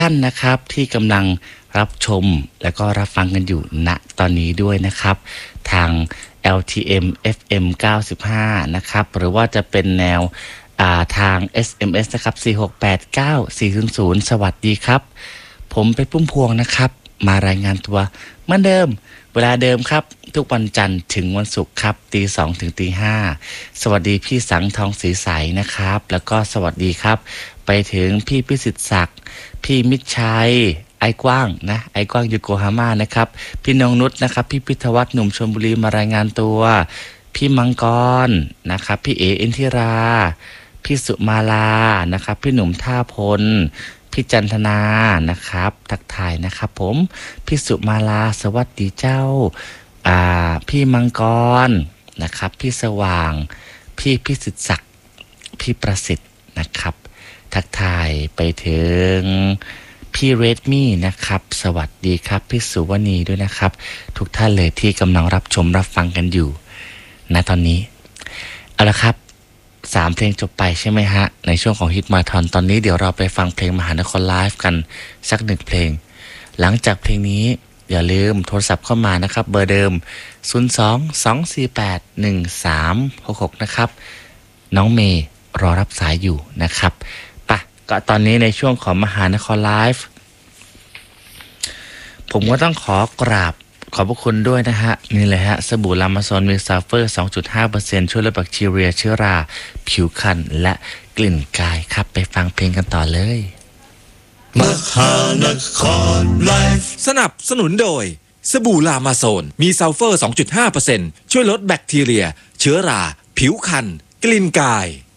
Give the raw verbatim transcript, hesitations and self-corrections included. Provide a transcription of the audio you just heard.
ท่านนะครับที่กำลังรับชมและก็รับฟังกันอยู่ณตอนนี้ด้วยนะครับทาง แอล ที เอ็ม เอฟ เอ็ม เก้าสิบห้า นะครับหรือว่าจะเป็นแนวทาง เอส เอ็ม เอส นะครับสี่ หก แปด เก้า สี่ ศูนย์ ศูนย์สวัสดีครับผมเป็นปุ้มพวงนะครับมารายงานตัวเหมือนเดิมเวลาเดิมครับทุกวันจันทร์ถึงวันศุกร์ครับตีสองถึงตีห้าสวัสดีพี่สังทองศรีใสนะครับแล้วก็สวัสดีครับไปถึงพี่พิสิทธิ์ศักดิ์พี่มิตรชัยไอ้กว้างนะไอ้กว้างยูโกฮาม่านะครับพี่นงนุชนะครับพี่พิทวัฒน์หนุ่มชลบุรีมารายงานตัวพี่มังกรนะครับพี่เออินทิราพี่สุมาลานะครับพี่หนุ่มท่าพลพี่จันทนานะครับทักทายนะครับผมพี่สุมาลาสวัสดีเจ้าอ่าพี่มังกรนะครับพี่สว่างพี่พิสิทธิ์ศักดิ์พี่ประสิทธิ์นะครับทักทายไปถึงพี่เรดมี่นะครับสวัสดีครับพี่สุวณีด้วยนะครับทุกท่านเลยที่กำลังรับชมรับฟังกันอยู่ณตอนนี้เอาละครับสามเพลงจบไปใช่ไหมฮะในช่วงของฮิตมาทอนตอนนี้เดี๋ยวเราไปฟังเพลงมหานครไลฟ์กันสักหนึ่งเพลงหลังจากเพลงนี้อย่าลืมโทรศัพท์เข้ามานะครับเบอร์เดิมศูนย์ สอง สอง สี่ แปด หนึ่ง สาม หก หกนะครับน้องเมย์รอรับสายอยู่นะครับปะก็ตอนนี้ในช่วงของมหานครไลฟ์ผมก็ต้องขอกราบขอบพระคุณด้วยนะฮะนี่เลยฮะสบู่ลามาซอนมีซัลเฟอร์ สองจุดห้าเปอร์เซ็นต์ ช่วยลดแบคทีเรียเชื้อราผิวพรรณและกลิ่นกายครับไปฟังเพลงกันต่อเลยมหานครไลฟ์สนับสนุนโดยสบู่ลามาโซนมีซัลเฟอร์ สองจุดห้าเปอร์เซ็นต์ ช่วยลดแบคทีเรียเชื้อราผิวพรรณกลิ่นกาย